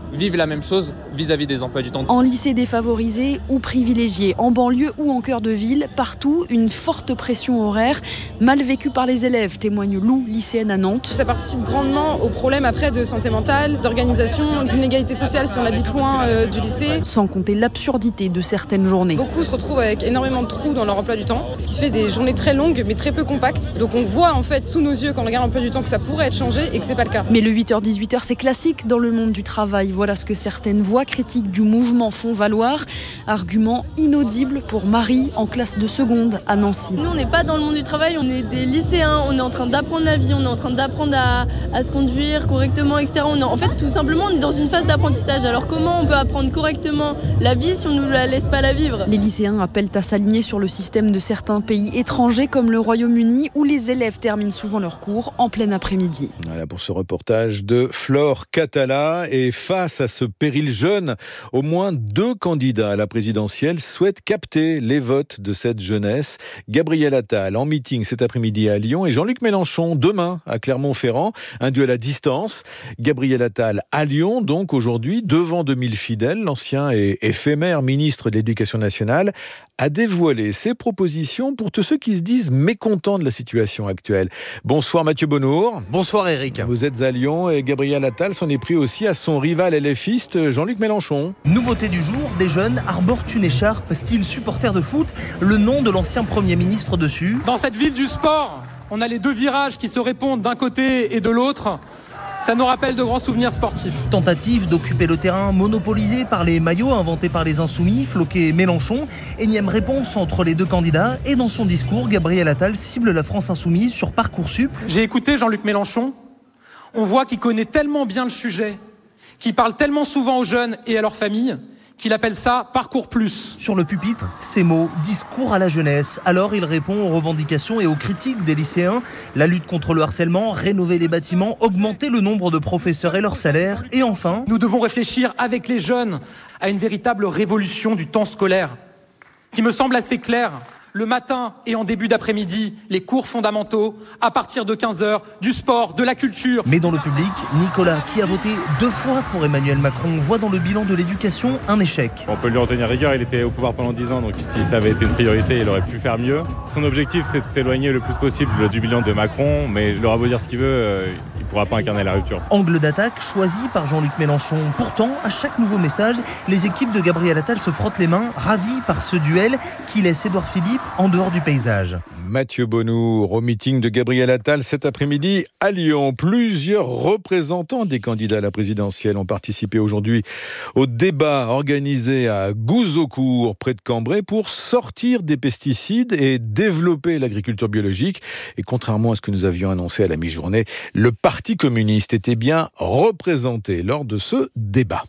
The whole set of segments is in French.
vivent la même chose vis-à-vis des emplois du temps. En lycée défavorisé ou privilégié, en banlieue ou en cœur de ville, partout, une forte pression horaire, mal vécue par les élèves, témoigne Lou, lycéenne à Nantes. Ça participe grandement au problème après de santé mentale, d'organisation, d'inégalité sociale si on habite loin du lycée. Sans compter l'absurdité de certaines journées. Beaucoup se retrouvent avec énormément de trous dans leur emploi du temps, ce qui fait des journées très longues mais très peu compactes. Donc on voit en fait sous nos yeux quand on regarde l'emploi du temps que ça pourrait être changé et que c'est pas le cas. Mais le 8h-18h c'est classique dans le monde du travail. Voilà ce que certaines voix critiques du mouvement font valoir. Argument inaudible pour Marie en classe de seconde à Nancy. Nous on n'est pas dans le monde du travail, on est des lycéens, on est en train d'apprendre la vie, on est en train d'apprendre à se conduire correctement, etc. En fait tout simplement on est dans une phase d'apprentissage. Alors comment on peut apprendre correctement la vie si on ne nous la laisse pas la vivre ? Les lycéens appellent à s'aligner sur le système de certains pays étrangers comme le Royaume-Uni où les élèves terminent souvent leurs cours en plein après-midi. Voilà pour ce reportage de Flore Catala. Et face à ce péril jeune, au moins 2 candidats à la présidentielle souhaitent capter les votes de cette jeunesse. Gabriel Attal en meeting cet après-midi à Lyon et Jean-Luc Mélenchon demain à Clermont-Ferrand. Un duel à distance. Gabriel Attal à Lyon, donc aujourd'hui, devant 2000 fidèles. L'ancien et éphémère ministre de l'Éducation nationale a dévoilé ses propositions pour tous ceux qui se disent mécontents de la situation actuelle. Bonsoir Mathieu Bonnour. Bonsoir Eric. Vous êtes à Lyon et Gabriel Attal s'en est pris aussi à son rival LFiste Jean-Luc Mélenchon. Nouveauté du jour, des jeunes arborent une écharpe style supporter de foot, le nom de l'ancien Premier ministre dessus. Dans cette ville du sport, on a les 2 virages qui se répondent d'un côté et de l'autre. Ça nous rappelle de grands souvenirs sportifs. Tentative d'occuper le terrain monopolisé par les maillots inventés par les Insoumis, Floquet et Mélenchon. Énième réponse entre les 2 candidats et dans son discours, Gabriel Attal cible la France Insoumise sur Parcoursup. J'ai écouté Jean-Luc Mélenchon. On voit qu'il connaît tellement bien le sujet, qu'il parle tellement souvent aux jeunes et à leurs familles, qu'il appelle ça Parcours Plus. Sur le pupitre, ces mots, discours à la jeunesse. Alors il répond aux revendications et aux critiques des lycéens. La lutte contre le harcèlement, rénover les bâtiments, augmenter le nombre de professeurs et leur salaire. Et enfin, nous devons réfléchir avec les jeunes à une véritable révolution du temps scolaire, qui me semble assez claire. Le matin et en début d'après-midi, les cours fondamentaux, à partir de 15h, du sport, de la culture. Mais dans le public, Nicolas, qui a voté 2 fois pour Emmanuel Macron, voit dans le bilan de l'éducation un échec. On peut lui retenir rigueur, il était au pouvoir pendant 10 ans, donc si ça avait été une priorité, il aurait pu faire mieux. Son objectif, c'est de s'éloigner le plus possible du bilan de Macron, mais il aura beau dire ce qu'il veut, il ne pourra pas incarner la rupture. Angle d'attaque choisi par Jean-Luc Mélenchon. Pourtant, à chaque nouveau message, les équipes de Gabriel Attal se frottent les mains, ravis par ce duel qui laisse Édouard Philippe en dehors du paysage. Mathieu Bonnour au meeting de Gabriel Attal cet après-midi à Lyon. Plusieurs représentants des candidats à la présidentielle ont participé aujourd'hui au débat organisé à Gouzeaucourt, près de Cambrai, pour sortir des pesticides et développer l'agriculture biologique. Et contrairement à ce que nous avions annoncé à la mi-journée, le Parti communiste était bien représenté lors de ce débat.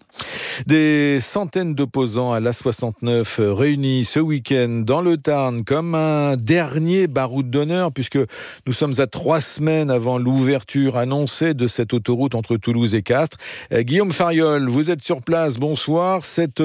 Des centaines d'opposants à l'A69 réunis ce week-end dans le Tarn comme un dernier baroud d'honneur, puisque nous sommes à 3 semaines avant l'ouverture annoncée de cette autoroute entre Toulouse et Castres. Guillaume Fariol, vous êtes sur place, bonsoir. Cette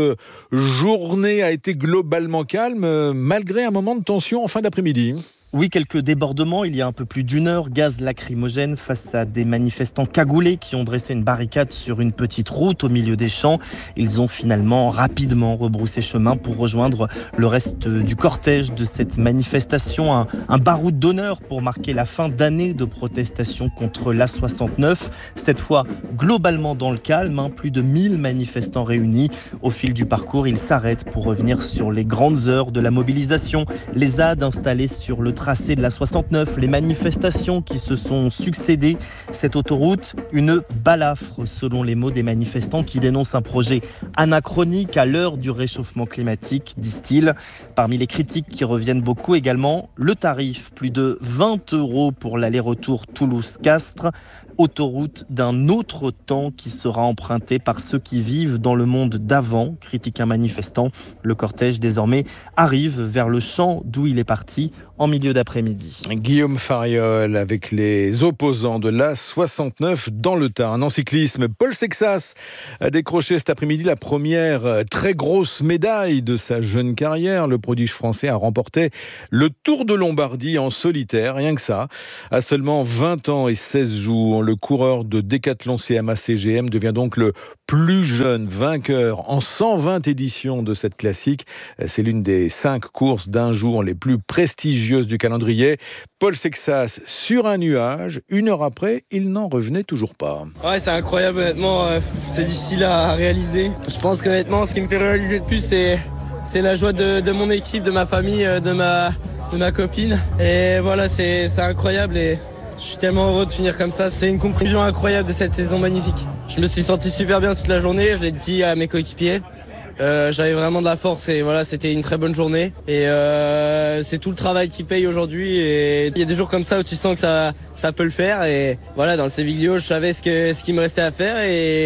journée a été globalement calme, malgré un moment de tension en fin d'après-midi. Oui, quelques débordements. Il y a un peu plus d'1 heure, gaz lacrymogène face à des manifestants cagoulés qui ont dressé une barricade sur une petite route au milieu des champs. Ils ont finalement rapidement rebroussé chemin pour rejoindre le reste du cortège de cette manifestation. Un baroud d'honneur pour marquer la fin d'année de protestation contre l'A69. Cette fois, globalement dans le calme, plus de 1000 manifestants réunis. Au fil du parcours, ils s'arrêtent pour revenir sur les grandes heures de la mobilisation. Les ZAD installés sur le tracé de la 69, les manifestations qui se sont succédées. Cette autoroute, une balafre selon les mots des manifestants qui dénoncent un projet anachronique à l'heure du réchauffement climatique, disent-ils. Parmi les critiques qui reviennent beaucoup également, le tarif, plus de 20 € pour l'aller-retour Toulouse-Castres. Autoroute d'un autre temps qui sera emprunté par ceux qui vivent dans le monde d'avant, critique un manifestant. Le cortège désormais arrive vers le champ d'où il est parti en milieu d'après-midi. Guillaume Fariol avec les opposants de l'A69 dans le Tarn. En cyclisme, Paul Sexas a décroché cet après-midi la première très grosse médaille de sa jeune carrière. Le prodige français a remporté le Tour de Lombardie en solitaire, rien que ça, à seulement 20 ans et 16 jours. le coureur de Décathlon CMA CGM devient donc le plus jeune vainqueur en 120 éditions de cette classique. C'est l'une des 5 courses d'un jour les plus prestigieuses du calendrier. Paul Sexas sur un nuage, 1 heure après, il n'en revenait toujours pas. Ouais, c'est incroyable, honnêtement, c'est difficile à réaliser. Je pense qu'honnêtement, ce qui me fait réaliser le plus, c'est la joie de mon équipe, de ma famille, de ma copine. Et voilà, c'est incroyable et je suis tellement heureux de finir comme ça. C'est une conclusion incroyable de cette saison magnifique. Je me suis senti super bien toute la journée, je l'ai dit à mes coéquipiers. J'avais vraiment de la force et voilà, c'était une très bonne journée. Et c'est tout le travail qui paye aujourd'hui. Et il y a des jours comme ça où tu sens que ça peut le faire. Et voilà, dans le Seviglio, je savais ce qu'il me restait à faire.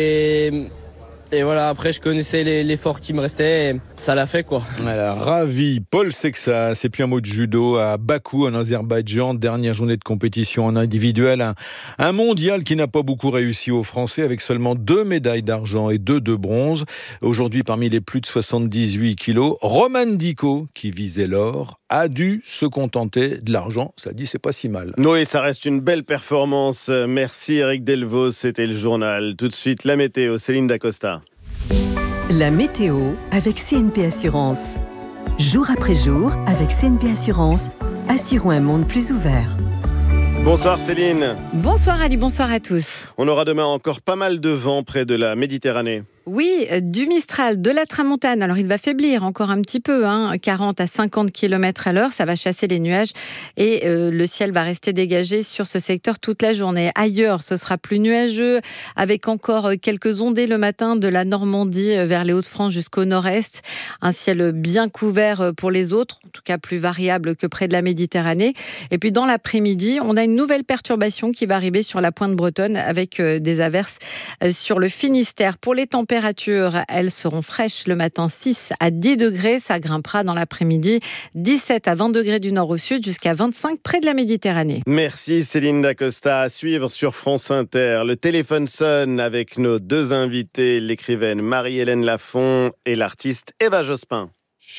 Et voilà, après je connaissais l'effort qui me restait, et ça l'a fait quoi. Voilà, ravi, Paul Sexas. Et puis un mot de judo à Bakou en Azerbaïdjan, dernière journée de compétition en individuel, un mondial qui n'a pas beaucoup réussi aux Français avec seulement 2 médailles d'argent et 2 de bronze. Aujourd'hui, parmi les plus de 78 kilos, Roman Diko, qui visait l'or, a dû se contenter de l'argent. Ça dit, c'est pas si mal. Oui, ça reste une belle performance. Merci Eric Delvaux, c'était le journal. Tout de suite, la météo, Céline Dacosta. La météo avec CNP Assurance. Jour après jour, avec CNP Assurance, assurons un monde plus ouvert. Bonsoir Céline. Bonsoir Ali, bonsoir à tous. On aura demain encore pas mal de vent près de la Méditerranée. Oui, du Mistral, de la Tramontane. Alors, il va faiblir encore un petit peu, 40 à 50 km/h. Ça va chasser les nuages et le ciel va rester dégagé sur ce secteur toute la journée. Ailleurs, ce sera plus nuageux, avec encore quelques ondées le matin de la Normandie vers les Hauts-de-France jusqu'au nord-est. Un ciel bien couvert pour les autres, en tout cas plus variable que près de la Méditerranée. Et puis, dans l'après-midi, on a une nouvelle perturbation qui va arriver sur la pointe bretonne avec des averses sur le Finistère. Pour les températures, elles seront fraîches le matin, 6 à 10 degrés. Ça grimpera dans l'après-midi, 17 à 20 degrés du nord au sud, jusqu'à 25 près de la Méditerranée. Merci Céline Dacosta. À suivre sur France Inter. Le téléphone sonne avec nos 2 invités, l'écrivaine Marie-Hélène Lafont et l'artiste Eva Jospin.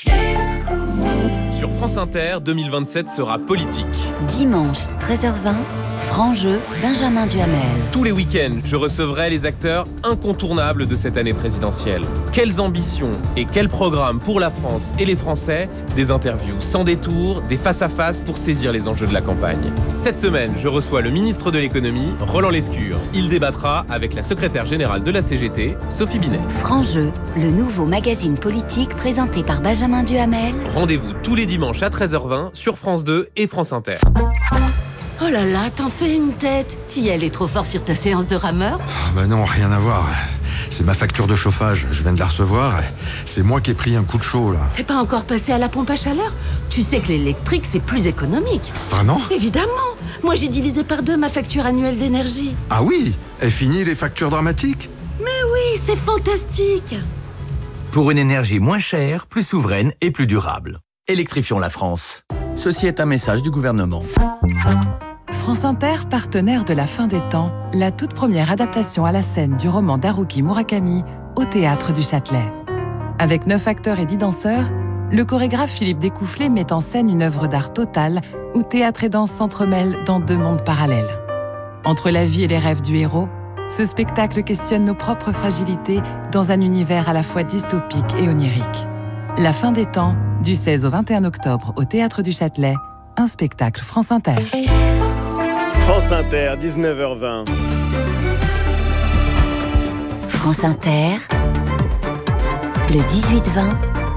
Sur France Inter, 2027 sera politique. Dimanche, 13h20, franc jeu, Benjamin Duhamel. Tous les week-ends, je recevrai les acteurs incontournables de cette année présidentielle. Quelles ambitions et quels programmes pour la France et les Français? Des interviews sans détour, des face-à-face pour saisir les enjeux de la campagne. Cette semaine, je reçois le ministre de l'économie, Roland Lescure. Il débattra avec la secrétaire générale de la CGT, Sophie Binet. Franc jeu, le nouveau magazine politique présenté par Benjamin Duhamel. Rendez-vous tous les dimanches à 13h20 sur France 2 et France Inter. Oh là là, t'en fais une tête. T'y est trop fort sur ta séance de rameur? Bah non, rien à voir. C'est ma facture de chauffage, je viens de la recevoir. C'est moi qui ai pris un coup de chaud, là. T'es pas encore passé à la pompe à chaleur? Tu sais que l'électrique, c'est plus économique. Vraiment? Évidemment. Moi, j'ai divisé par 2 ma facture annuelle d'énergie. Ah oui? Et fini les factures dramatiques? Mais oui, c'est fantastique. Pour une énergie moins chère, plus souveraine et plus durable. Électrifions la France. Ceci est un message du gouvernement. France Inter, partenaire de La Fin des Temps, la toute première adaptation à la scène du roman d'Haruki Murakami au Théâtre du Châtelet. Avec 9 acteurs et 10 danseurs, le chorégraphe Philippe Découfflé met en scène une œuvre d'art totale où théâtre et danse s'entremêlent dans 2 mondes parallèles. Entre la vie et les rêves du héros, ce spectacle questionne nos propres fragilités dans un univers à la fois dystopique et onirique. La Fin des Temps, du 16 au 21 octobre au Théâtre du Châtelet, un spectacle France Inter. France Inter, 19h20. France Inter, le 18-20,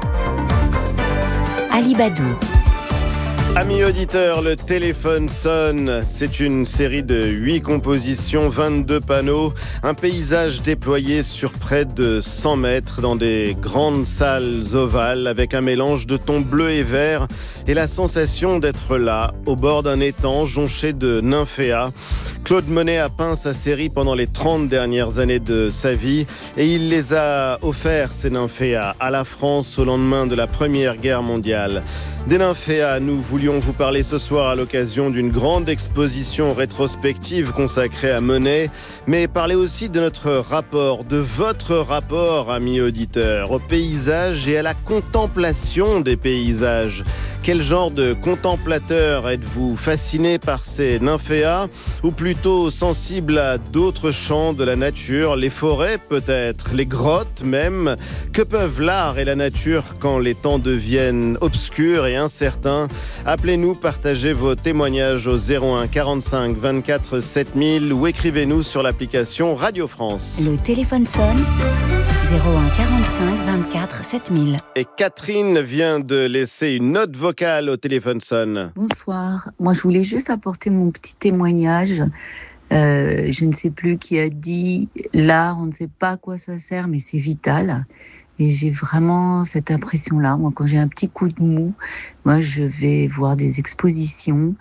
Ali Badou. Amis auditeurs, le téléphone sonne. C'est une série de 8 compositions, 22 panneaux, un paysage déployé sur près de 100 mètres dans des grandes salles ovales avec un mélange de tons bleus et verts et la sensation d'être là, au bord d'un étang jonché de nymphéas. Claude Monet a peint sa série pendant les 30 dernières années de sa vie et il les a offerts, ces nymphéas, à la France au lendemain de la Première Guerre mondiale. Des nymphéas, nous voulions vous parler ce soir à l'occasion d'une grande exposition rétrospective consacrée à Monet, mais parler aussi de notre rapport, de votre rapport, amis auditeurs, au paysage et à la contemplation des paysages. Quel genre de contemplateur êtes-vous? Fasciné par ces nymphéas ou plutôt sensible à d'autres champs de la nature, les forêts peut-être, les grottes même? Que peuvent l'art et la nature quand les temps deviennent obscurs et incertains? Appelez-nous, partagez vos témoignages au 01 45 24 7000 ou écrivez-nous sur l'application Radio France. Le téléphone sonne. 01 45 24 7000. Et Catherine vient de laisser une note vocale au téléphone sonne. Bonsoir. Moi, je voulais juste apporter mon petit témoignage. Je ne sais plus qui a dit l'art, on ne sait pas à quoi ça sert, mais c'est vital. Et j'ai vraiment cette impression-là. Moi, quand j'ai un petit coup de mou, moi, je vais voir des expositions.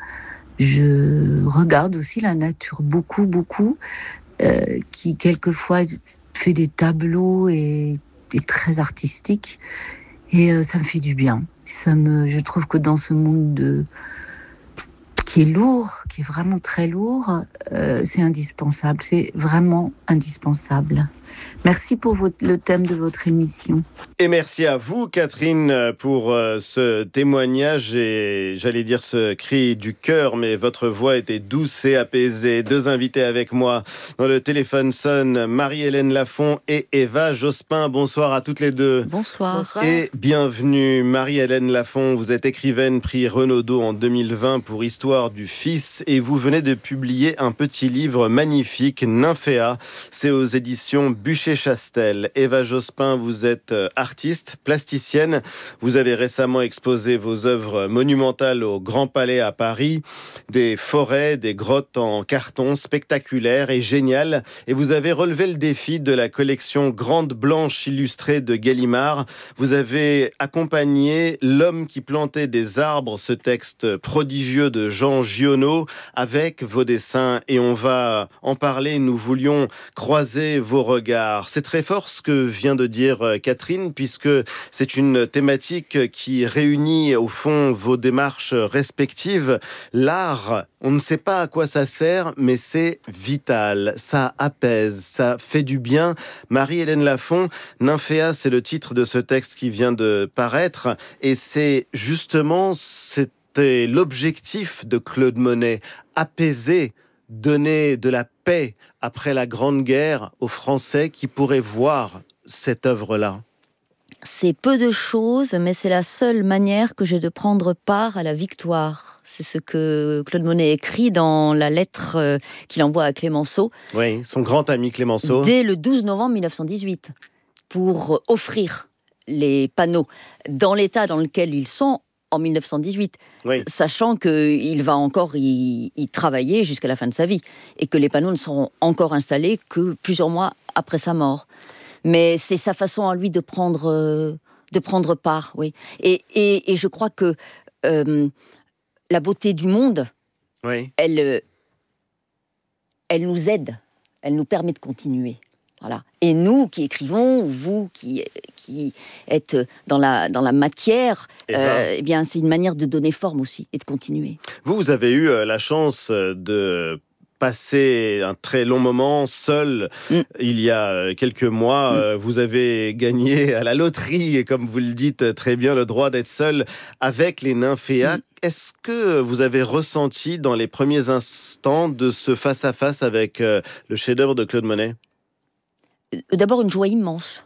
Je regarde aussi la nature beaucoup, qui quelquefois fait des tableaux et très artistiques. Et ça me fait du bien. Je trouve que dans ce monde qui est lourd, qui est vraiment très lourd, c'est indispensable. C'est vraiment indispensable. Merci pour le thème de votre émission. Et merci à vous, Catherine, pour ce témoignage et j'allais dire ce cri du cœur, mais votre voix était douce et apaisée. Deux invités avec moi dans le téléphone sonne, Marie-Hélène Lafont et Eva Jospin. Bonsoir à toutes les deux. Bonsoir. Et bienvenue, Marie-Hélène Lafont. Vous êtes écrivaine, prix Renaudot en 2020 pour Histoire du Fils et vous venez de publier un petit livre magnifique, Nymphéa. C'est aux éditions Buchet-Chastel. Eva Jospin, vous êtes artiste, plasticienne. Vous avez récemment exposé vos œuvres monumentales au Grand Palais à Paris. Des forêts, des grottes en carton spectaculaires et géniales. Et vous avez relevé le défi de la collection Grande Blanche illustrée de Gallimard. Vous avez accompagné L'homme qui plantait des arbres, ce texte prodigieux de Jean Giono, avec vos dessins. Et on va en parler. Nous voulions croiser vos regards. C'est très fort ce que vient de dire Catherine, puisque c'est une thématique qui réunit au fond vos démarches respectives. L'art, on ne sait pas à quoi ça sert, mais c'est vital. Ça apaise, ça fait du bien. Marie-Hélène Lafont, Nymphéa, c'est le titre de ce texte qui vient de paraître. Et c'est justement, c'était l'objectif de Claude Monet, apaiser, donner de la paix après la Grande Guerre aux Français qui pourraient voir cette œuvre-là. C'est peu de choses, mais c'est la seule manière que j'ai de prendre part à la victoire. C'est ce que Claude Monet écrit dans la lettre qu'il envoie à Clémenceau. Oui, son grand ami Clémenceau. Dès le 12 novembre 1918, pour offrir les panneaux dans l'état dans lequel ils sont en 1918, oui, sachant qu'il va encore y travailler jusqu'à la fin de sa vie et que les panneaux ne seront encore installés que plusieurs mois après sa mort. Mais c'est sa façon à lui de prendre part, oui. Et je crois que la beauté du monde, oui, elle nous aide, elle nous permet de continuer. Voilà. Et nous qui écrivons, ou vous qui êtes dans la matière, eh bien, c'est une manière de donner forme aussi et de continuer. Vous avez eu la chance de passer un très long moment seul. Il y a quelques mois, vous avez gagné à la loterie, et comme vous le dites très bien, le droit d'être seul avec les Nymphéas. Est-ce que vous avez ressenti dans les premiers instants de ce face-à-face avec le chef-d'œuvre de Claude Monet ? D'abord, une joie immense.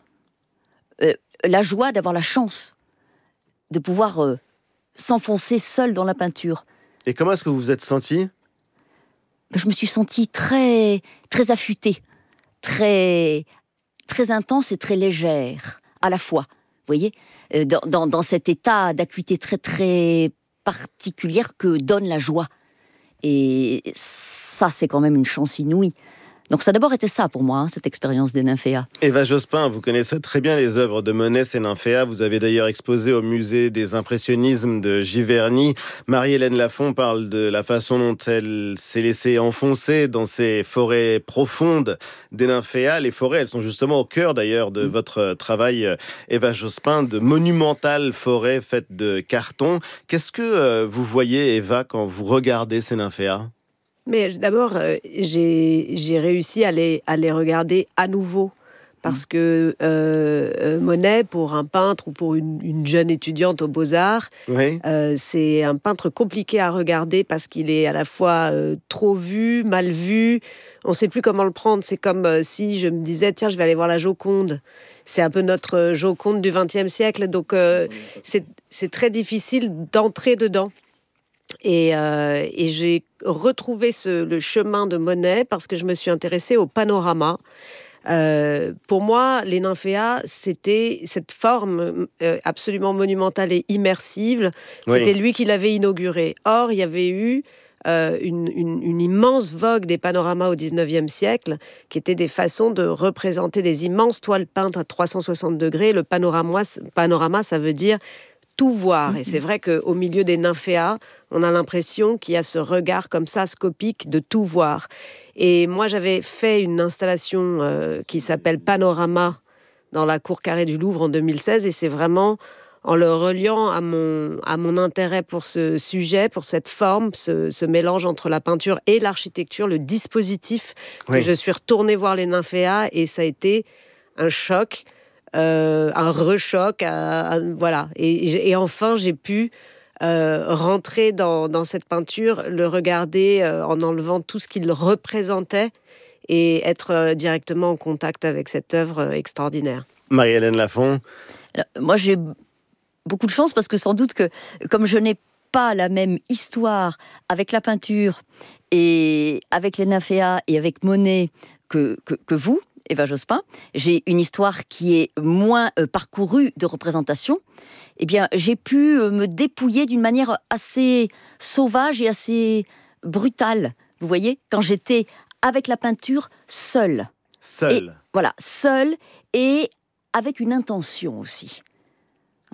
La joie d'avoir la chance de pouvoir s'enfoncer seul dans la peinture. Et comment est-ce que vous vous êtes senti ? Je me suis sentie très, très affûtée, très, très intense et très légère, à la fois. Vous voyez, dans cet état d'acuité très, très particulière que donne la joie. Et ça, c'est quand même une chance inouïe. Donc ça a d'abord été ça pour moi, cette expérience des Nymphéas. Eva Jospin, vous connaissez très bien les œuvres de Monet, ces Nymphéas. Vous avez d'ailleurs exposé au musée des impressionnismes de Giverny. Marie-Hélène Lafont parle de la façon dont elle s'est laissée enfoncer dans ces forêts profondes des Nymphéas. Les forêts, elles sont justement au cœur d'ailleurs de votre travail, Eva Jospin, de monumentales forêts faites de carton. Qu'est-ce que vous voyez, Eva, quand vous regardez ces Nymphéas ? Mais d'abord, j'ai réussi à les regarder à nouveau Parce que Monet, pour un peintre ou pour une jeune étudiante aux Beaux-Arts, c'est un peintre compliqué à regarder parce qu'il est à la fois trop vu, mal vu. On ne sait plus comment le prendre. C'est comme si je me disais, tiens, je vais aller voir la Joconde. C'est un peu notre Joconde du XXe siècle. Donc, c'est très difficile d'entrer dedans. Et j'ai retrouvé le chemin de Monet parce que je me suis intéressée au panorama. Pour moi, les nymphéas, c'était cette forme absolument monumentale et immersive. C'était lui qui l'avait inaugurée. Or, il y avait eu une immense vogue des panoramas au XIXe siècle, qui étaient des façons de représenter des immenses toiles peintes à 360 degrés. Le panorama, ça veut dire tout voir. Et c'est vrai qu'au milieu des nymphéas, on a l'impression qu'il y a ce regard comme ça, scopique, de tout voir. Et moi, j'avais fait une installation qui s'appelle Panorama dans la cour carrée du Louvre en 2016. Et c'est vraiment en le reliant à mon intérêt pour ce sujet, pour cette forme, ce mélange entre la peinture et l'architecture, le dispositif, que je suis retournée voir les nymphéas. Et ça a été un choc. Un rechoc, voilà. Et enfin, j'ai pu rentrer dans cette peinture, le regarder en enlevant tout ce qu'il représentait et être directement en contact avec cette œuvre extraordinaire. Marie-Hélène Lafont. Moi, j'ai beaucoup de chance parce que sans doute que, comme je n'ai pas la même histoire avec la peinture et avec les nymphéas et avec Monet que vous, Eva Jospin, j'ai une histoire qui est moins parcourue de représentation, eh bien, j'ai pu me dépouiller d'une manière assez sauvage et assez brutale, vous voyez, quand j'étais avec la peinture seule. Seule et avec une intention aussi. Laquelle ?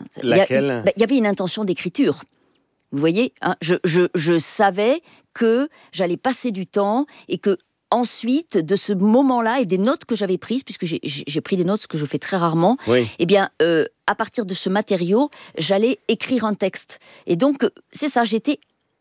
Il y avait une intention d'écriture. Vous voyez, hein, je savais que j'allais passer du temps et que ensuite, de ce moment-là et des notes que j'avais prises, puisque j'ai pris des notes, ce que je fais très rarement, eh bien, à partir de ce matériau, j'allais écrire un texte. Et donc, c'est ça, j'étais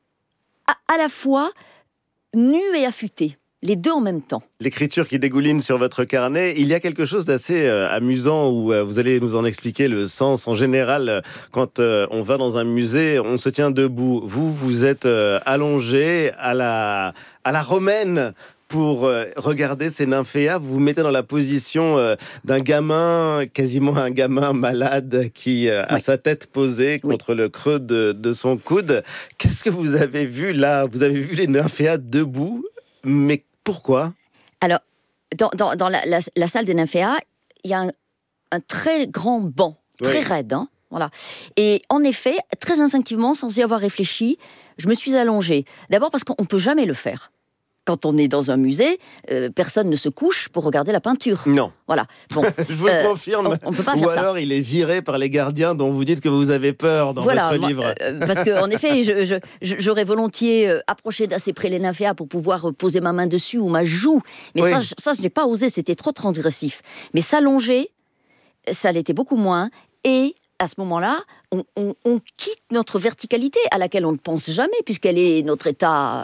à la fois nue et affûtée. Les deux en même temps. L'écriture qui dégouline sur votre carnet, il y a quelque chose d'assez amusant où vous allez nous en expliquer le sens. En général, quand on va dans un musée, on se tient debout. Vous êtes allongé à la romaine pour regarder ces nymphéas. Vous vous mettez dans la position d'un gamin, quasiment un gamin malade qui a sa tête posée contre le creux de son coude. Qu'est-ce que vous avez vu là ? Vous avez vu les nymphéas debout, mais pourquoi ? Alors, dans la salle des nymphéas, il y a un très grand banc, très raide, hein, voilà. Et en effet, très instinctivement, sans y avoir réfléchi, je me suis allongée. D'abord parce qu'on ne peut jamais le faire. Quand on est dans un musée, personne ne se couche pour regarder la peinture. Non. Voilà. Bon, je vous le confirme. On peut pas Ou faire alors ça. il est viré par les gardiens dont vous dites que vous avez peur dans votre livre. Parce qu'en effet, j'aurais volontiers approché d'assez près les nymphéas pour pouvoir poser ma main dessus ou ma joue. Mais ça, je n'ai pas osé, c'était trop transgressif. Mais s'allonger, ça l'était beaucoup moins. Et à ce moment-là, on quitte notre verticalité à laquelle on ne pense jamais, puisqu'elle est notre état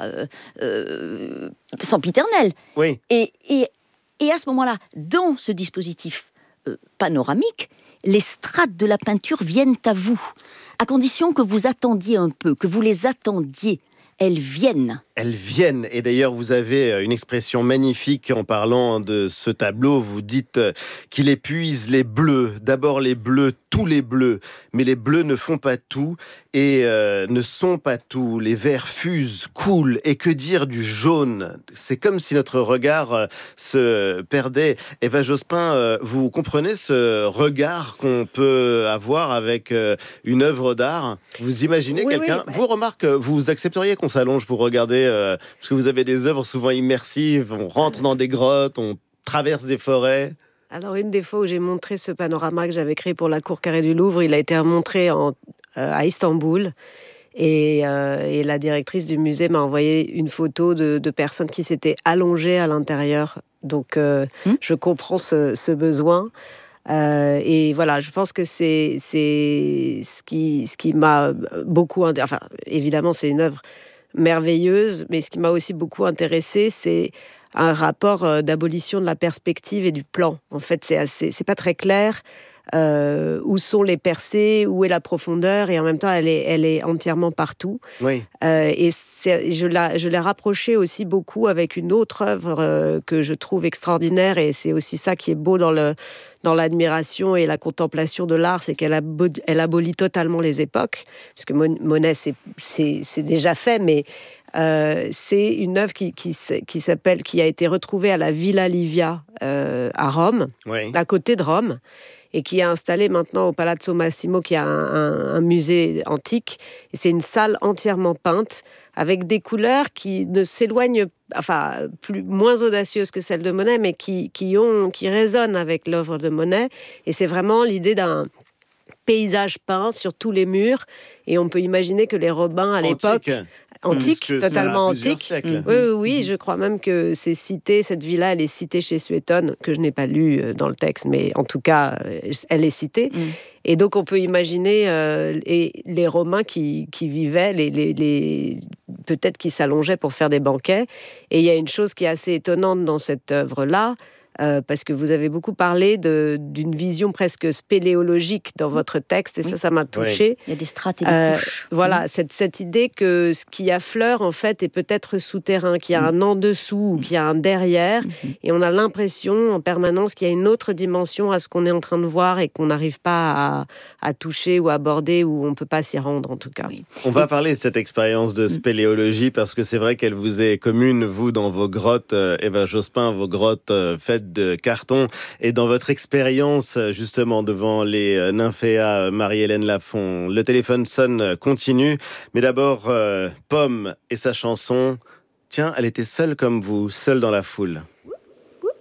sempiternel. Oui. Et à ce moment-là, dans ce dispositif panoramique, les strates de la peinture viennent à vous, à condition que vous attendiez un peu, que vous les attendiez. Elles viennent. Elles viennent. Et d'ailleurs, vous avez une expression magnifique en parlant de ce tableau. Vous dites qu'il épuise les bleus. D'abord les bleus, tous les bleus. Mais les bleus ne font pas tout et ne sont pas tout. Les verts fusent, coulent. Et que dire du jaune ? C'est comme si notre regard se perdait. Eva Jospin, vous comprenez ce regard qu'on peut avoir avec une œuvre d'art ? Vous imaginez quelqu'un ? Vous remarquez, vous accepteriez qu'on s'allonge pour regarder parce que vous avez des œuvres souvent immersives, on rentre dans des grottes, on traverse des forêts. Alors, une des fois où j'ai montré ce panorama que j'avais créé pour la cour carrée du Louvre, il a été montré à Istanbul. Et la directrice du musée m'a envoyé une photo de personnes qui s'étaient allongées à l'intérieur. Donc, je comprends ce besoin. Et voilà, je pense que c'est ce qui m'a beaucoup... Enfin, évidemment, c'est une œuvre merveilleuse, mais ce qui m'a aussi beaucoup intéressée, c'est un rapport d'abolition de la perspective et du plan. En fait, c'est pas très clair. Où sont les percées, où est la profondeur, et en même temps elle est entièrement partout. Oui. Et je l'ai rapproché aussi beaucoup avec une autre œuvre que je trouve extraordinaire, et c'est aussi ça qui est beau dans l'admiration et la contemplation de l'art, c'est qu'elle abolit totalement les époques, puisque Monet c'est déjà fait, mais c'est une œuvre qui a été retrouvée à la Villa Livia à Rome, à côté de Rome, et qui est installée maintenant au Palazzo Massimo, qui a un musée antique. Et c'est une salle entièrement peinte, avec des couleurs qui ne s'éloignent, moins audacieuses que celles de Monet, mais qui résonnent avec l'œuvre de Monet. Et c'est vraiment l'idée d'un paysage peint sur tous les murs. Et on peut imaginer que les Robins, à l'époque... Antique, totalement antique. Oui, je crois même que cette villa, elle est citée chez Suétone, que je n'ai pas lu dans le texte, mais en tout cas, elle est citée. Et donc, on peut imaginer les Romains qui vivaient, peut-être qui s'allongeaient pour faire des banquets. Et il y a une chose qui est assez étonnante dans cette œuvre-là, parce que vous avez beaucoup parlé d'une vision presque spéléologique dans votre texte, et ça m'a touchée. Il y a des strates et des couches. Voilà, cette idée que ce qui affleure, en fait, est peut-être souterrain, qu'il y a un en dessous, ou qu'il y a un derrière, et on a l'impression en permanence qu'il y a une autre dimension à ce qu'on est en train de voir et qu'on n'arrive pas à toucher ou aborder, ou on ne peut pas s'y rendre, en tout cas. On va parler de cette expérience de spéléologie, parce que c'est vrai qu'elle vous est commune, vous, dans vos grottes, Eva Jospin, vos grottes faites de carton, et dans votre expérience justement devant les nymphéas Marie-Hélène Lafont. Le téléphone sonne continue, mais d'abord Pomme et sa chanson. Tiens, elle était seule comme vous, seule dans la foule.